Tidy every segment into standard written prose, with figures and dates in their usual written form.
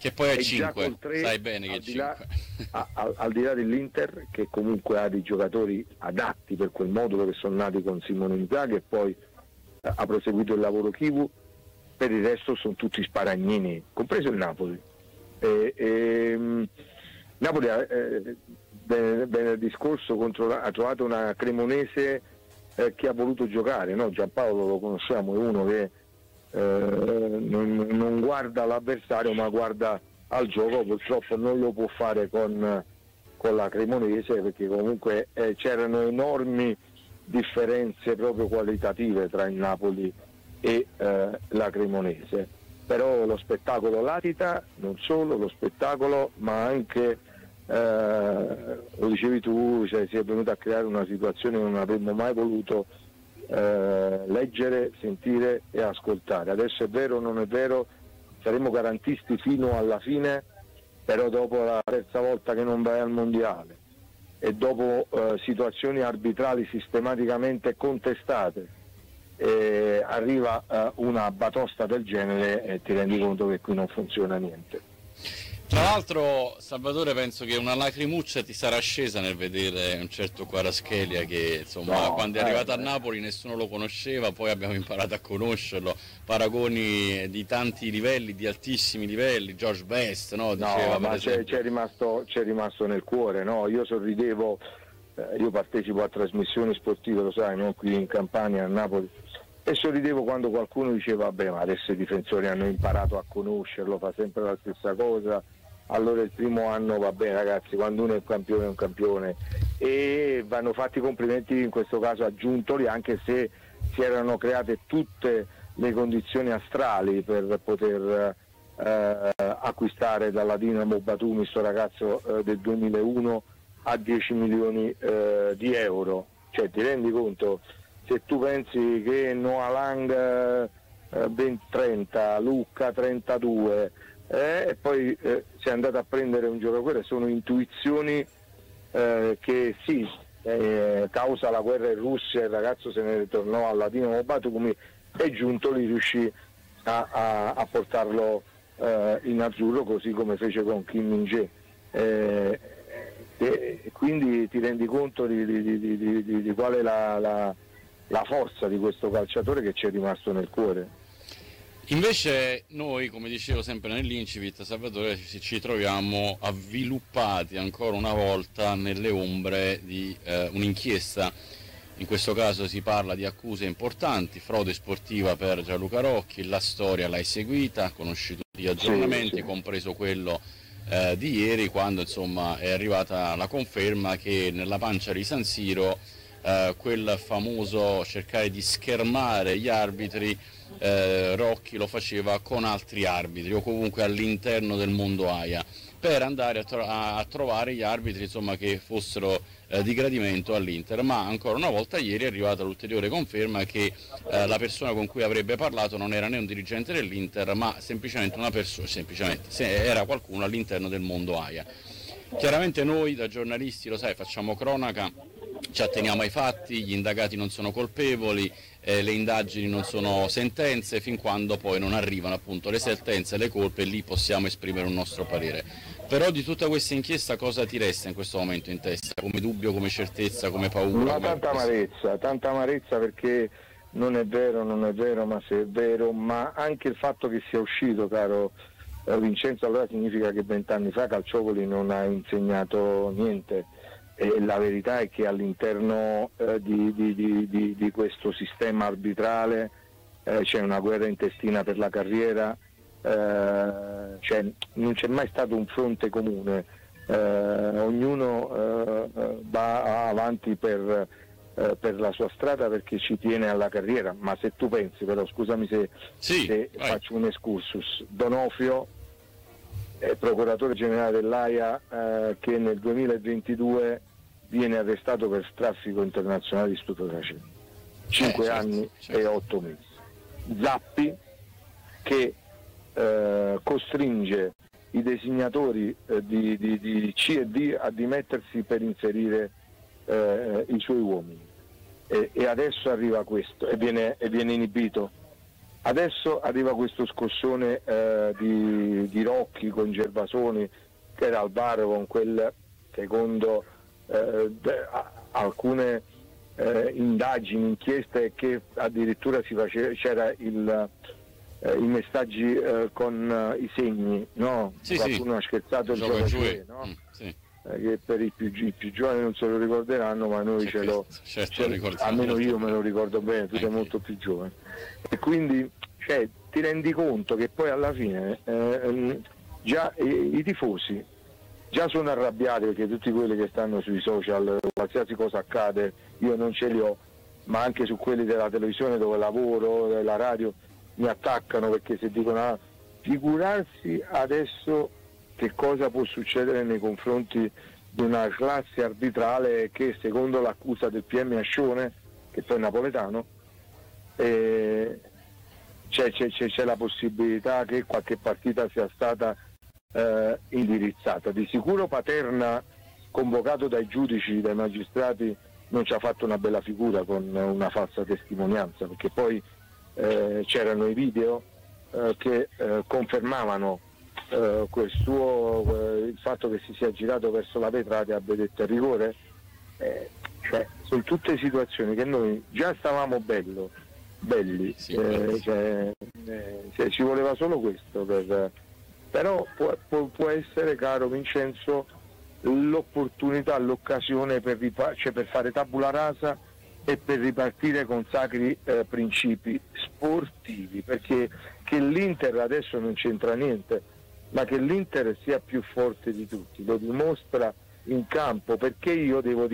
Che poi è e già 5, col 3, sai bene che è 5. Al di là dell'Inter, che comunque ha dei giocatori adatti per quel modulo, che sono nati con Simone Inzaghi e poi ha proseguito il lavoro Chivu, per il resto sono tutti sparagnini, compreso il Napoli. Napoli venerdì scorso ha trovato una Cremonese che ha voluto giocare, no? Giampaolo lo conosciamo, è uno che non guarda l'avversario ma guarda al gioco. Purtroppo non lo può fare con la Cremonese, perché comunque c'erano enormi differenze proprio qualitative tra il Napoli e la Cremonese. Però lo spettacolo latita, non solo lo spettacolo, ma anche lo dicevi tu, cioè, si è venuta a creare una situazione che non avremmo mai voluto leggere, sentire e ascoltare. Adesso è vero o non è vero, saremo garantisti fino alla fine, però dopo la terza volta che non vai al mondiale e dopo situazioni arbitrali sistematicamente contestate, arriva una batosta del genere e ti rendi conto che qui non funziona niente. Tra l'altro, Salvatore, penso che una lacrimuccia ti sarà scesa nel vedere un certo Kvaratskhelia che, insomma, quando è arrivato a Napoli nessuno lo conosceva, poi abbiamo imparato a conoscerlo, paragoni di tanti livelli, di altissimi livelli, George Best, no? Diceva, ma c'è rimasto nel cuore, no? Io sorridevo, io partecipo a trasmissioni sportive, lo sai, no? Qui in Campania, a Napoli, e sorridevo quando qualcuno diceva vabbè, ma adesso i difensori hanno imparato a conoscerlo, fa sempre la stessa cosa, allora il primo anno va bene ragazzi, quando uno è un campione, e vanno fatti i complimenti in questo caso a Giuntoli, anche se si erano create tutte le condizioni astrali per poter acquistare dalla Dinamo Batumi sto ragazzo del 2001 a 10 milioni di euro. Cioè, ti rendi conto, se tu pensi che Noah Lang 30, Lucca 32 e poi si è andato a prendere un giocatore, sono intuizioni che sì, causa la guerra in Russia il ragazzo se ne ritornò alla Dinamo Batumi e Giuntoli riuscì a portarlo in azzurro, così come fece con Kim Min-jae, e quindi ti rendi conto di qual è la forza di questo calciatore che ci è rimasto nel cuore. Invece noi, come dicevo sempre nell'incipit, Salvatore, ci troviamo avviluppati ancora una volta nelle ombre di un'inchiesta. In questo caso si parla di accuse importanti, frode sportiva per Gianluca Rocchi, la storia l'hai seguita, conosci tutti gli aggiornamenti, sì. Compreso quello di ieri, quando insomma è arrivata la conferma che nella pancia di San Siro quel famoso cercare di schermare gli arbitri, Rocchi lo faceva con altri arbitri o comunque all'interno del mondo AIA, per andare a trovare gli arbitri, insomma, che fossero di gradimento all'Inter. Ma ancora una volta ieri è arrivata l'ulteriore conferma che la persona con cui avrebbe parlato non era né un dirigente dell'Inter, ma semplicemente una persona, era qualcuno all'interno del mondo AIA. Chiaramente noi da giornalisti, lo sai, facciamo cronaca, ci atteniamo ai fatti, gli indagati non sono colpevoli, le indagini non sono sentenze, fin quando poi non arrivano appunto le sentenze e le colpe, lì possiamo esprimere un nostro parere. Però di tutta questa inchiesta cosa ti resta in questo momento in testa? Come dubbio, come certezza, come paura? Tanta amarezza, perché non è vero, ma se è vero, ma anche il fatto che sia uscito, caro Vincenzo, allora significa che 20 anni fa Calciopoli non ha insegnato niente. E la verità è che all'interno di questo sistema arbitrale c'è una guerra intestina per la carriera, cioè, non c'è mai stato un fronte comune, ognuno va avanti per la sua strada perché ci tiene alla carriera. Ma se tu pensi, però scusami se faccio un excursus, Donofrio, procuratore generale dell'AIA, che nel 2022 viene arrestato per traffico internazionale di stupefacenti, 5 anni e 8 mesi. Zappi, che costringe i designatori di C e D a dimettersi per inserire i suoi uomini, e adesso arriva questo e viene inibito. Adesso arriva questo scossone di Rocchi con Gervasoni, che era al bar con quel, secondo alcune indagini, inchieste, che addirittura c'era i messaggi con i segni, no? Sì, Qualcuno ha scherzato il gioco no? Sì. Che per i più giovani non se lo ricorderanno, ma noi certo, almeno io me lo ricordo bene, tu sei molto più giovane, e quindi ti rendi conto che poi alla fine già i tifosi già sono arrabbiati, perché tutti quelli che stanno sui social, qualsiasi cosa accade, io non ce li ho, ma anche su quelli della televisione dove lavoro, della radio, mi attaccano, perché se dicono figurarsi adesso che cosa può succedere nei confronti di una classe arbitrale che, secondo l'accusa del PM Ascione, che poi è napoletano, c'è la possibilità che qualche partita sia stata indirizzata. Di sicuro Paterna, convocato dai giudici, dai magistrati, non ci ha fatto una bella figura con una falsa testimonianza, perché poi c'erano i video che confermavano il fatto che si sia girato verso la vetrata e abbia detto il rigore. Sono tutte situazioni che noi già stavamo belli, ci voleva solo questo però può essere, caro Vincenzo, l'opportunità, l'occasione per fare tabula rasa e per ripartire con sacri principi sportivi, perché che l'Inter adesso non c'entra niente, ma che l'Inter sia più forte di tutti lo dimostra in campo, perché io devo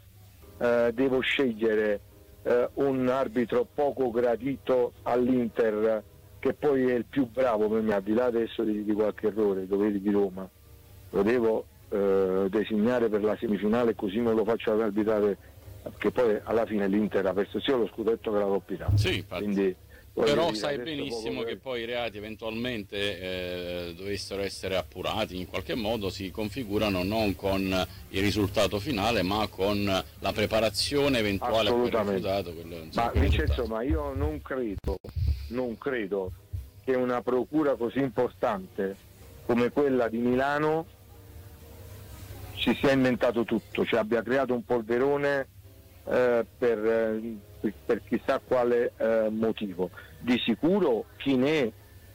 scegliere un arbitro poco gradito all'Inter, che poi è il più bravo per me, al di là adesso di qualche errore, doveri di Roma, lo devo designare per la semifinale, così non lo faccio arbitrare, perché poi alla fine l'Inter ha perso sia lo scudetto che la Coppa Italia. Sì, quindi, però sai benissimo che poi i reati eventualmente dovessero essere appurati in qualche modo, si configurano non con il risultato finale, ma con la preparazione eventuale a quel risultato. Ma Vincenzo, ma io non credo che una procura così importante come quella di Milano ci sia inventato tutto, cioè abbia creato un polverone per chissà quale motivo. Di sicuro chi ne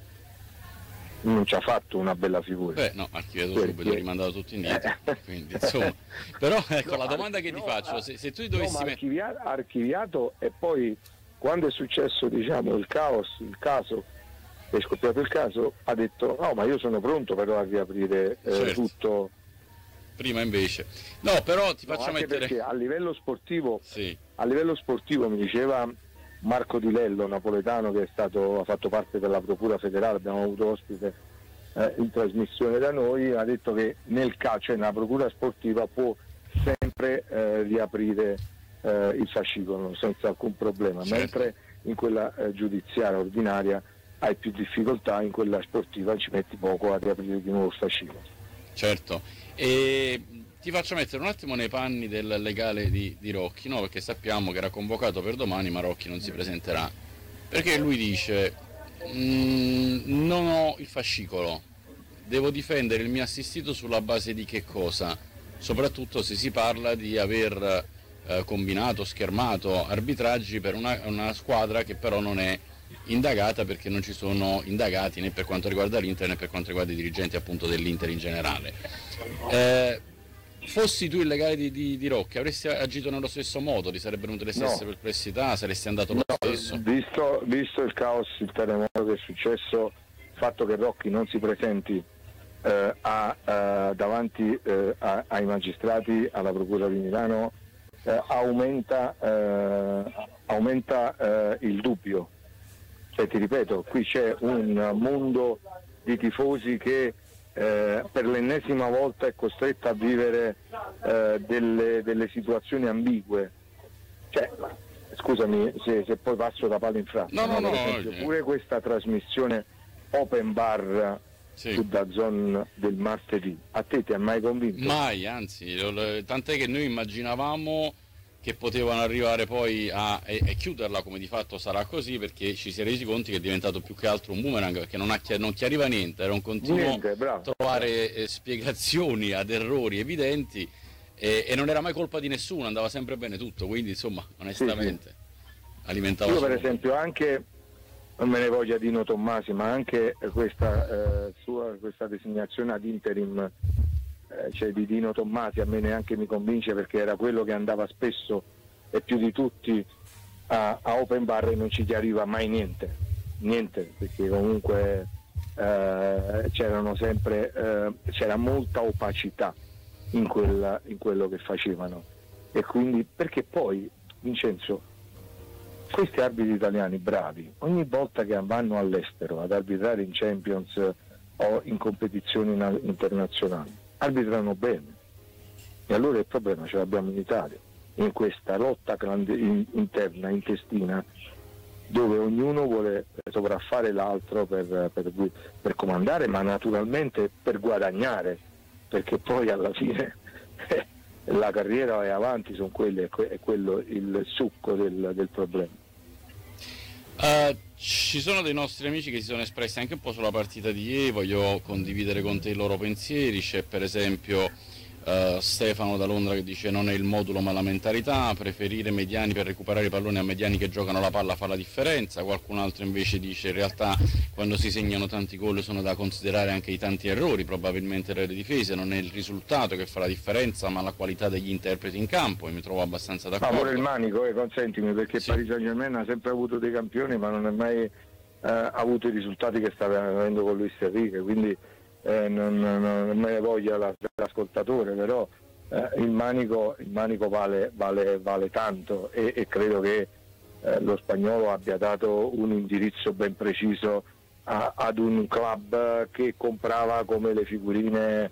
non ci ha fatto una bella figura. No, archiviato subito, rimandato tutti indietro. Quindi, insomma. Però ecco, la domanda che ti faccio, se tu dovessi archiviato, e poi quando è successo il caso, è scoppiato il caso, ha detto no, ma io sono pronto però a riaprire tutto. Prima invece no, però ti faccio mettere, perché a livello sportivo sì. A livello sportivo mi diceva Marco Di Lello, napoletano, che ha fatto parte della Procura federale, abbiamo avuto ospite in trasmissione da noi, ha detto che nel calcio, nella Procura sportiva, può sempre riaprire il fascicolo senza alcun problema, mentre in quella giudiziaria ordinaria hai più difficoltà, in quella sportiva ci metti poco a riaprire di nuovo il fascicolo. Certo. E ti faccio mettere un attimo nei panni del legale di Rocchi, no? Perché sappiamo che era convocato per domani, ma Rocchi non si presenterà, perché lui dice non ho il fascicolo, devo difendere il mio assistito sulla base di che cosa? Soprattutto se si parla di aver combinato, schermato arbitraggi per una squadra che però non è indagata, perché non ci sono indagati né per quanto riguarda l'Inter né per quanto riguarda i dirigenti appunto dell'Inter in generale. Fossi tu il legale di Rocchi, avresti agito nello stesso modo? Ti sarebbero venute le stesse perplessità? Saresti andato lo stesso? Visto il caos, il terremoto che è successo, il fatto che Rocchi non si presenti davanti ai magistrati alla Procura di Milano aumenta il dubbio. Ti ripeto, qui c'è un mondo di tifosi che per l'ennesima volta è costretto a vivere delle situazioni ambigue. Scusami se poi passo da palo in frasca. No, pure questa trasmissione open bar su DAZN del martedì, a te ti ha mai convinto? Mai, anzi, tant'è che noi immaginavamo che potevano arrivare poi e chiuderla, come di fatto sarà così, perché ci si è resi conto che è diventato più che altro un boomerang, perché non chiariva niente, era un continuo trovare spiegazioni ad errori evidenti, e non era mai colpa di nessuno, andava sempre bene tutto, quindi insomma onestamente alimentava. Io per esempio anche, non me ne voglia Dino Tommasi, ma anche questa designazione ad interim, cioè di Dino Tommasi, a me neanche mi convince, perché era quello che andava spesso e più di tutti a open bar e non ci chiariva mai niente, perché comunque c'era molta opacità in quello che facevano, e quindi, perché poi Vincenzo, questi arbitri italiani bravi, ogni volta che vanno all'estero ad arbitrare in Champions o in competizioni internazionali, arbitrano bene, e allora il problema ce l'abbiamo in Italia, in questa lotta interna, intestina, dove ognuno vuole sopraffare l'altro per comandare, ma naturalmente per guadagnare, perché poi alla fine la carriera va avanti, sono quelle, è quello il succo del problema. Ci sono dei nostri amici che si sono espressi anche un po' sulla partita di ieri, voglio condividere con te i loro pensieri. C'è per esempio Stefano da Londra che dice: non è il modulo ma la mentalità, preferire mediani per recuperare i palloni a mediani che giocano la palla fa la differenza. Qualcun altro invece dice: in realtà quando si segnano tanti gol sono da considerare anche i tanti errori, probabilmente le difese, non è il risultato che fa la differenza ma la qualità degli interpreti in campo, e mi trovo abbastanza d'accordo. Ma pure il Manico, consentimi, perché sì. Paris Saint-Germain ha sempre avuto dei campioni ma non ha mai avuto i risultati che stava avendo con Luis Enrique, quindi non me ne voglia l'ascoltatore, però il Manico vale tanto, e credo che lo spagnolo abbia dato un indirizzo ben preciso ad un club che comprava come le figurine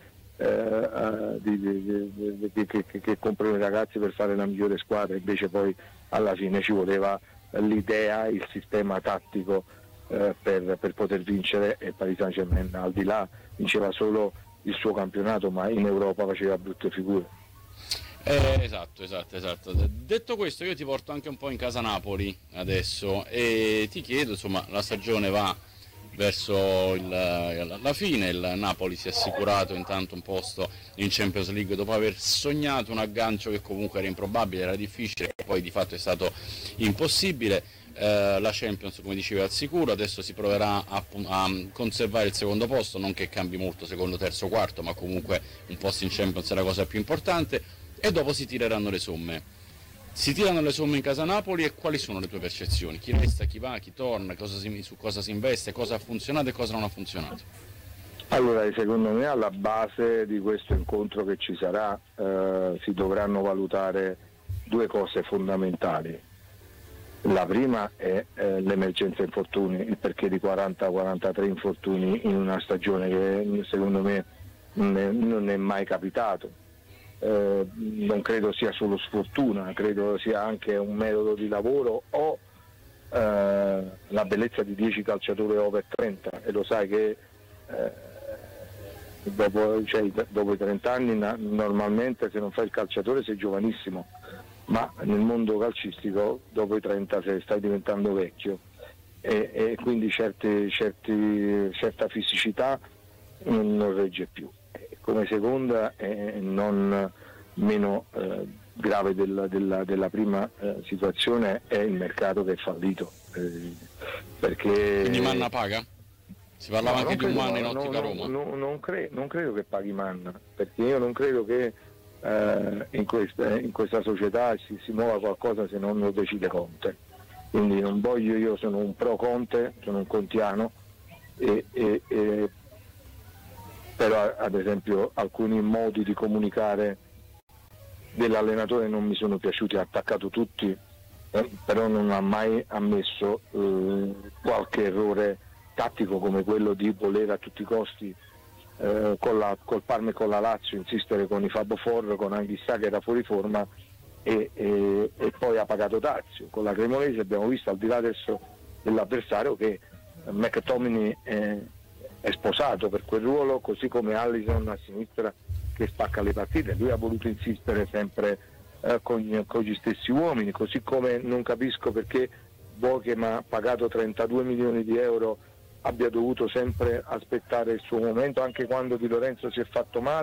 che comprano i ragazzi per fare la migliore squadra. Invece poi alla fine ci voleva l'idea, il sistema tattico per poter vincere, e Paris Saint-Germain al di là vinceva solo il suo campionato, ma in Europa faceva brutte figure. Esatto. Detto questo, io ti porto anche un po' in casa Napoli adesso e ti chiedo, insomma, la stagione va verso la fine, il Napoli si è assicurato intanto un posto in Champions League dopo aver sognato un aggancio che comunque era improbabile, era difficile, poi di fatto è stato impossibile. La Champions, come dicevi, è al sicuro, adesso si proverà a conservare il secondo posto, non che cambi molto secondo, terzo, quarto, ma comunque un posto in Champions è la cosa più importante, e dopo si tireranno le somme. Si tirano le somme in casa Napoli, e quali sono le tue percezioni? Chi resta, chi va, chi torna, su cosa si investe, cosa ha funzionato e cosa non ha funzionato? Allora, secondo me alla base di questo incontro che ci sarà si dovranno valutare due cose fondamentali. La prima è l'emergenza infortuni, il perché di 40-43 infortuni in una stagione che secondo me non è mai capitato. Non credo sia solo sfortuna, credo sia anche un metodo di lavoro o la bellezza di 10 calciatori over 30, e lo sai che dopo i 30 anni normalmente, se non fai il calciatore sei giovanissimo, ma nel mondo calcistico dopo i 30 stai diventando vecchio, e quindi certa fisicità non regge più. Come seconda, non meno grave della prima situazione, è il mercato che è fallito, perché quindi Manna paga? Si parlava anche di un Manna in ottica Roma. Non credo che paghi Manna, perché io non credo che in questa società si muova qualcosa se non lo decide Conte. Quindi non voglio, io sono un pro Conte, sono un contiano, però ad esempio alcuni modi di comunicare dell'allenatore non mi sono piaciuti, ha attaccato tutti, però non ha mai ammesso qualche errore tattico come quello di voler a tutti i costi col Parma e con la Lazio insistere con i Fabofor, con Anghissà che era fuori forma, e poi ha pagato dazio. Con la Cremonese abbiamo visto, al di là adesso dell'avversario, che McTominay è sposato per quel ruolo, così come Alisson a sinistra che spacca le partite. Lui ha voluto insistere sempre con gli stessi uomini, così come non capisco perché Bochum ha pagato 32 milioni di euro abbia dovuto sempre aspettare il suo momento, anche quando Di Lorenzo si è fatto male.